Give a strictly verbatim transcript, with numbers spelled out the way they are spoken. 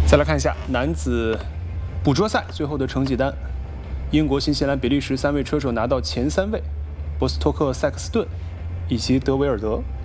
再来看一下男子捕捉赛最后的成绩单，英国、新西兰、比利时三位车手拿到前三位，博斯托克、塞克斯顿以及德维尔德。